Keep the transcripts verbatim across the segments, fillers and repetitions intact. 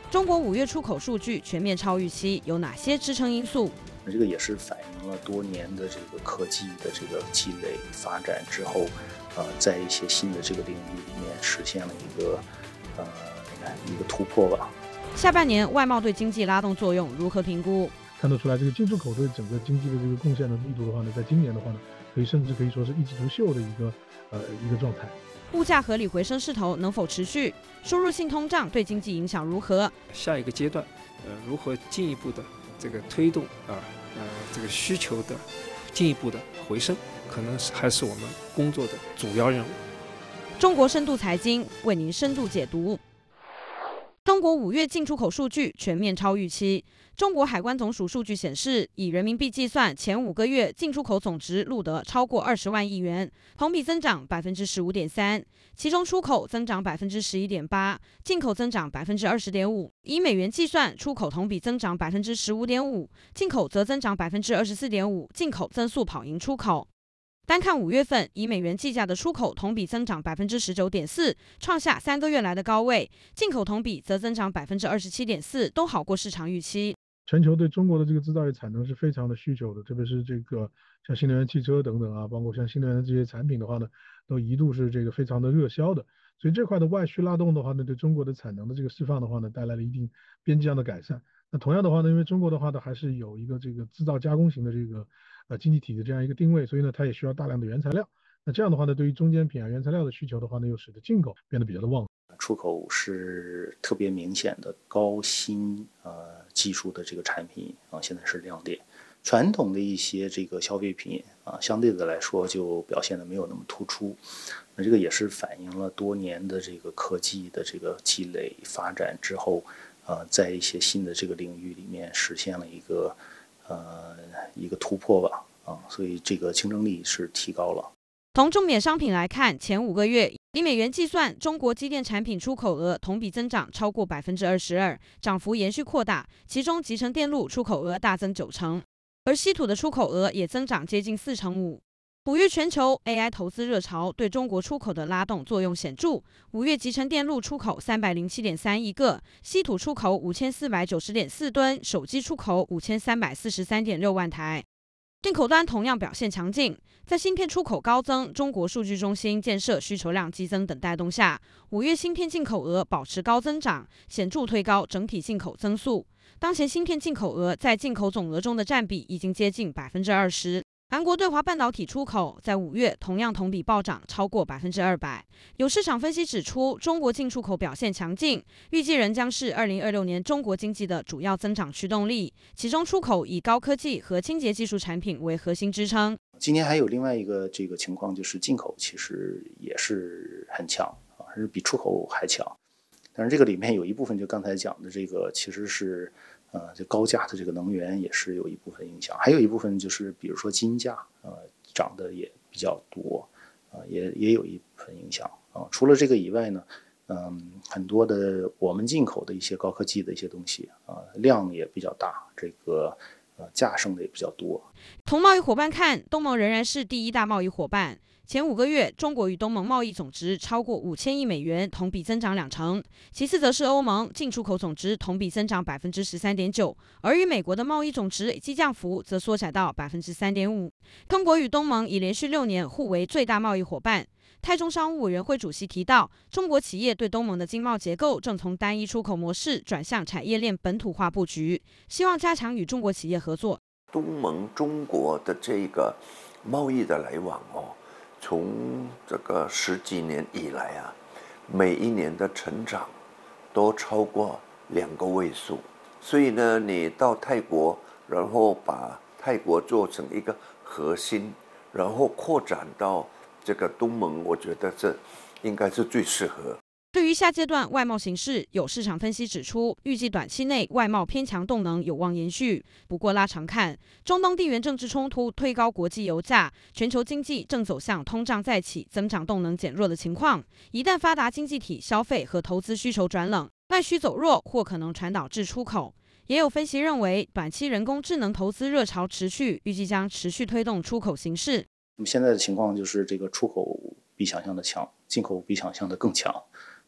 中国五月出口数据全面超预期，有哪些支撑因素？ 这个也是反映了多年的这个科技的这个积累发展之后，呃，在一些新的这个领域里面实现了一个呃一个突破吧。 下半年外贸对经济拉动作用如何评估？ 看得出来，这个进出口对整个经济的这个贡献的力度的话呢，在今年的话呢，可以甚至可以说是一枝独秀的一个呃一个状态。 物价合理回升势头能否持续？输入性通胀对经济影响如何？ 下一个阶段，呃，如何进一步的这个推动啊呃这个需求的进一步的回升，可能是还是我们工作的主要任务。 中国深度财经为您深度解读。中国五月进出口数据全面超预期。中国海关总署数据显示，以人民币计算，前五个月进出口总值录得超过二十万亿元，同比增长百分之十五点三。其中出口增长百分之十一点八，进口增长百分之二十点五。以美元计算，出口同比增长百分之十五点五，进口则增长百分之二十四点五，进口增速跑赢出口。单看五月份，以美元计价的出口同比增长百分之十九点四，创下三个月来的高位；进口同比则增长百分之二十七点四，都好过市场预期。 全球对中国的这个制造业产能是非常的需求的，特别是这个像新能源汽车等等啊，包括像新能源这些产品的话呢，都一度是这个非常的热销的。所以这块的外需拉动的话呢，对中国的产能的这个释放的话呢，带来了一定边际上的改善。那同样的话呢，因为中国的话呢，还是有一个这个制造加工型的这个呃经济体的这样一个定位，所以呢，它也需要大量的原材料。那这样的话呢，对于中间品啊原材料的需求的话呢，又使得进口变得比较的旺。 出口是特别明显的高新呃技术的这个产品啊，现在是亮点。传统的一些这个消费品啊，相对的来说就表现的没有那么突出。那这个也是反映了多年的这个科技的这个积累发展之后，呃，在一些新的这个领域里面实现了一个呃一个突破吧啊，所以这个竞争力是提高了。 从重点商品来看，前五个月以美元计算，中国机电产品出口额同比增长超过百分之二十二，涨幅延续扩大。其中集成电路出口额大增九成，而稀土的出口额也增长接近四成五。五月全球 A I 投资热潮对中国出口的拉动作用显著。五月集成电路出口三百零七点三亿个，稀土出口五千四百九十点四吨，手机出口五千三百四十三点六万台。进口端同样表现强劲，在芯片出口高增、中国数据中心建设需求量激增等带动下，五月芯片进口额保持高增长，显著推高整体进口增速。当前芯片进口额在进口总额中的占比已经接近百分之二十。韩国对华半导体出口在五月同样同比暴涨超过百分之二百。有市场分析指出，中国进出口表现强劲，预计仍将是二零二六年中国经济的主要增长驱动力。其中出口以高科技和清洁技术产品为核心支撑。 今年还有另外一个这个情况，就是进口其实也是很强啊，是比出口还强。但是这个里面有一部分就刚才讲的这个，其实是。呃，这高价的这个能源也是有一部分影响，还有一部分就是比如说金价，呃，涨得也比较多，呃，也也有一部分影响啊、呃。除了这个以外呢，嗯、呃，很多的我们进口的一些高科技的一些东西啊、呃，量也比较大，这个呃价升的也比较多。 从贸易伙伴看，东盟仍然是第一大贸易伙伴。前五个月，中国与东盟贸易总值超过五千亿美元，同比增长两成。其次则是欧盟，进出口总值同比增长百分之十三点九，而与美国的贸易总值激降幅则缩小到百分之三点五。中国与东盟已连续六年互为最大贸易伙伴。泰中商务委员会主席提到，中国企业对东盟的经贸结构正从单一出口模式转向产业链本土化布局，希望加强与中国企业合作。 东盟中国的这个贸易的来往哦。从这个十几年以来啊，每一年的成长都超过两个位数，所以呢，你到泰国，然后把泰国做成一个核心，然后扩展到这个东盟，我觉得这应该是最适合。 对于下阶段外贸形势，有市场分析指出，预计短期内外贸偏强动能有望延续。不过拉长看，中东地缘政治冲突推高国际油价，全球经济正走向通胀再起、增长动能减弱的情况。一旦发达经济体消费和投资需求转冷，外需走弱或可能传导至出口。也有分析认为，短期人工智能投资热潮持续，预计将持续推动出口形势。 那么现在的情况就是，这个出口比想象的强，进口比想象的更强。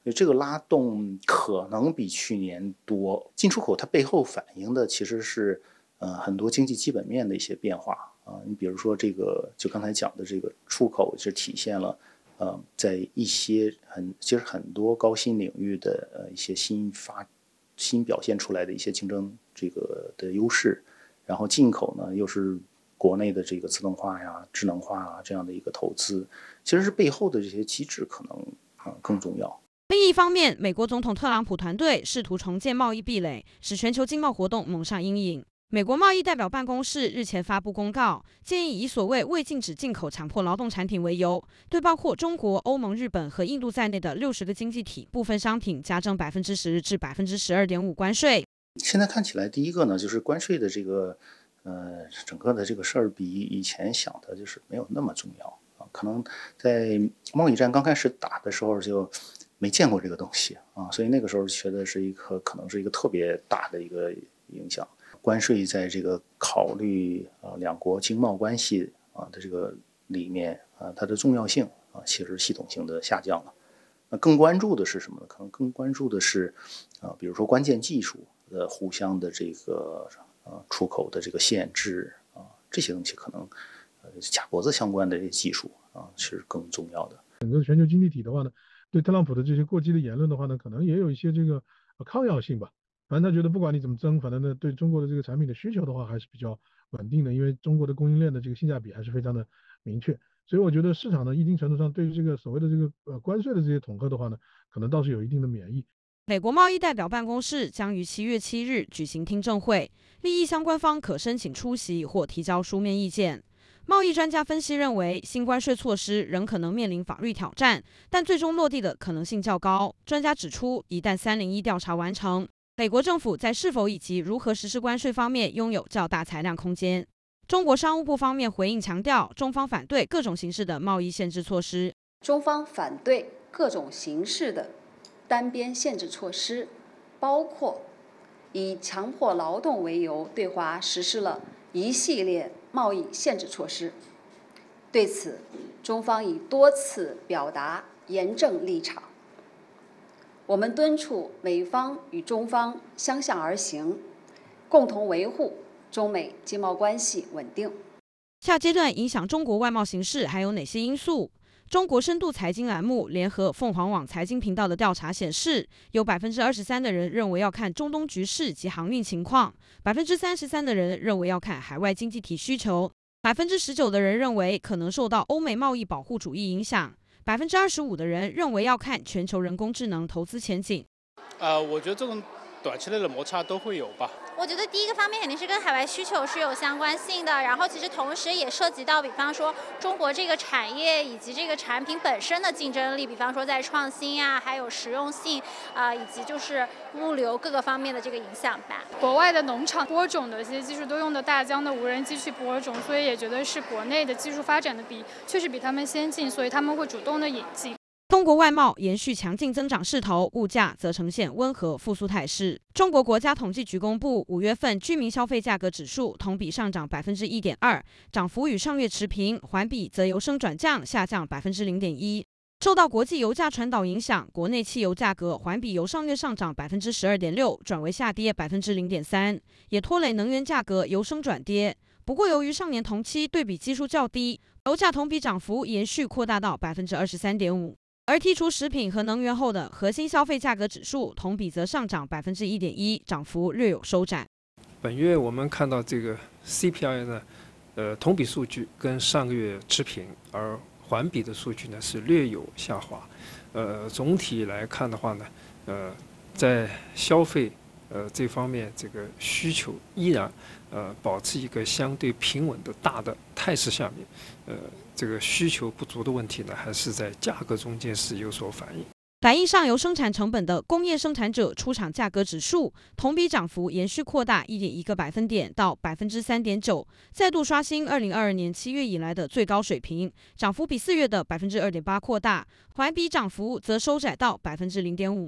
所以这个拉动可能比去年多。进出口它背后反映的其实是呃很多经济基本面的一些变化啊。你比如说这个，就刚才讲的这个出口，是体现了呃在一些很其实很多高新领域的呃一些新发新表现出来的一些竞争这个的优势，然后进口呢又是国内的这个自动化呀、智能化啊这样的一个投资，其实是背后的这些机制可能啊、呃、更重要。 另一方面，美国总统特朗普团队试图重建贸易壁垒，使全球经贸活动蒙上阴影。美国贸易代表办公室日前发布公告，建议以所谓未禁止进口强迫劳动产品为由，对包括中国、欧盟、日本和印度在内的六十个经济体部分商品加征百分之十至百分之十二点五关税。 现在看起来，第一个呢，就是关税的这个呃整个的这个事儿比以前想的就是没有那么重要啊。可能在贸易战刚开始打的时候就没见过这个东西啊，所以那个时候觉得是一个可能是一个特别大的一个影响。关税在这个考虑啊两国经贸关系啊的这个里面啊，它的重要性啊其实系统性的下降了。那更关注的是什么呢？可能更关注的是啊，比如说关键技术的互相的这个呃出口的这个限制啊，这些东西可能呃卡脖子相关的这些技术啊是更重要的。 整个全球经济体的话呢，对特朗普的这些过激的言论的话呢，可能也有一些这个抗药性吧。反正他觉得不管你怎么争，反正呢对中国的这个产品的需求的话还是比较稳定的，因为中国的供应链的这个性价比还是非常的明确。所以我觉得市场呢一定程度上对于这个所谓的这个呃关税的这些恐吓的话呢，可能倒是有一定的免疫。 美国贸易代表办公室将于七月七日举行听证会，利益相关方可申请出席或提交书面意见。贸易专家分析认为，新关税措施仍可能面临法律挑战，但最终落地的可能性较高。专家指出，一旦三零一调查完成，美国政府在是否以及如何实施关税方面拥有较大裁量空间。中国商务部方面回应强调，中方反对各种形式的贸易限制措施。 中方反对各种形式的单边限制措施，包括以强迫劳动为由对华实施了一系列贸易限制措施。对此，中方已多次表达严正立场。我们敦促美方与中方相向而行，共同维护中美经贸关系稳定。 下阶段影响中国外贸形势还有哪些因素？中国深度财经栏目联合凤凰网财经频道的调查显示，有百分之二十三的人认为要看中东局势及航运情况，百分之三十三的人认为要看海外经济体需求，百分之十九的人认为可能受到欧美贸易保护主义影响，百分之二十五的人认为要看全球人工智能投资前景。 呃，我觉得这种短期内的摩擦都会有吧。 我觉得第一个方面肯定是跟海外需求是有相关性的，然后其实同时也涉及到，比方说中国这个产业以及这个产品本身的竞争力，比方说在创新呀、啊，还有实用性啊、呃，以及就是物流各个方面的这个影响吧。 国外的农场播种的这些技术都用的大疆的无人机去播种，所以也觉得是国内的技术发展的比确实比他们先进，所以他们会主动的引进。 中国外贸延续强劲增长势头，物价则呈现温和复苏态势。中国国家统计局公布五月份居民消费价格指数同比上涨百分之一点二，涨幅与上月持平，环比则由升转降，下降百分之零点一。受到国际油价传导影响，国内汽油价格环比由上月上涨百分之十二点六，转为下跌百分之零点三，也拖累能源价格由升转跌。不过，由于上年同期对比基数较低，油价同比涨幅延续扩大到百分之二十三点五。而剔除食品和能源后的核心消费价格指数同比则上涨百分之一点一，涨幅略有收窄。 本月我们看到这个 C P I 呢，呃，同比数据跟上个月持平，而环比的数据呢是略有下滑。呃，总体来看的话呢，呃，在消费呃这方面，这个需求依然呃保持一个相对平稳的大的态势下面，呃。这个需求不足的问题呢，还是在价格中间是有所反映。 反映上游生产成本的工业生产者出厂价格指数同比涨幅延续扩大一点一个百分点到百分之三点九，再度刷新二零二二年七月以来的最高水平，涨幅比四月的百分之二点八扩大，环比涨幅则收窄到百分之零点五。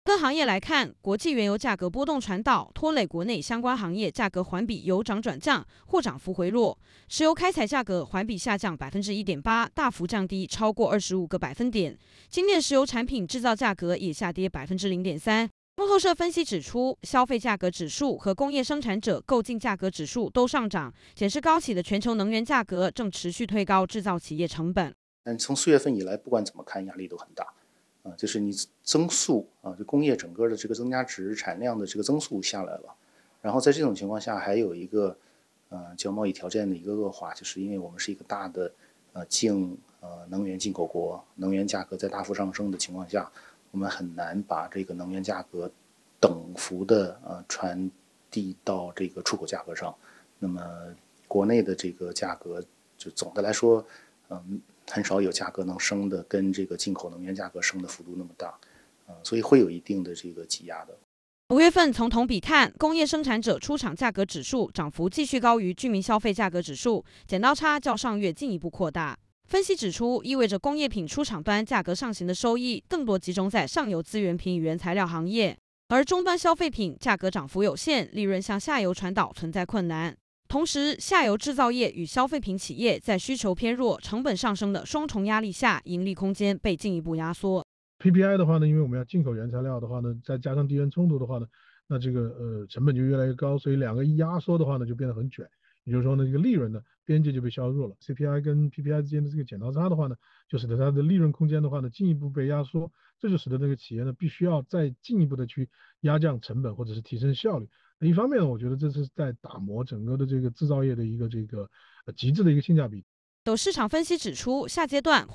各行业来看，国际原油价格波动传导，拖累国内相关行业价格环比由涨转降或涨幅回落。石油开采价格环比下降百分之一点八，大幅降低超过二十五个百分点。今年石油产品制造价格也下跌百分之零点三。路透社分析指出，消费价格指数和工业生产者购进价格指数都上涨，显示高企的全球能源价格正持续推高制造企业成本。 但从四月份以来，不管怎么看，压力都很大。啊，就是你增速啊，就工业整个的这个增加值产量的这个增速下来了，然后在这种情况下，还有一个呃叫贸易条件的一个恶化，就是因为我们是一个大的呃净呃能源进口国，能源价格在大幅上升的情况下，我们很难把这个能源价格等幅的呃传递到这个出口价格上。那么国内的这个价格，就总的来说，嗯。很少有价格能升的跟这个进口能源价格升的幅度那么大，呃、所以会有一定的这个挤压的。 五月份从同比看，工业生产者出厂价格指数涨幅继续高于居民消费价格指数，剪刀差较上月进一步扩大。分析指出，意味着工业品出厂端价格上行的收益更多集中在上游资源品与原材料行业，而终端消费品价格涨幅有限，利润向下游传导存在困难。同时，下游制造业与消费品企业在需求偏弱、成本上升的双重压力下，盈利空间被进一步压缩。 P P I 的话呢，因为我们要进口原材料的话呢，再加上地缘冲突的话呢，那这个呃成本就越来越高，所以两个一压缩的话呢，就变得很卷。也就是说呢，这个利润的边界就被削弱了。C P I 跟 P P I 之间的这个剪刀差的话呢，就使得它的利润空间的话呢进一步被压缩，这就使得那个企业呢必须要再进一步的去压降成本或者是提升效率。一方面呢，我觉得这是在打磨整个的这个制造业的一个这个呃极致的一个性价比。 有市场分析指出，下阶段